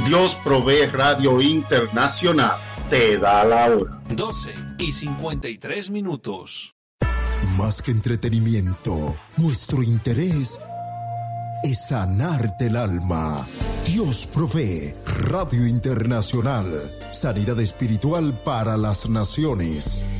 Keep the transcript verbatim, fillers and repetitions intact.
Dios Provee Radio Internacional te da la hora. doce y cincuenta y tres minutos. Más que entretenimiento, nuestro interés es sanarte el alma. Dios Provee Radio Internacional. Sanidad espiritual para las naciones.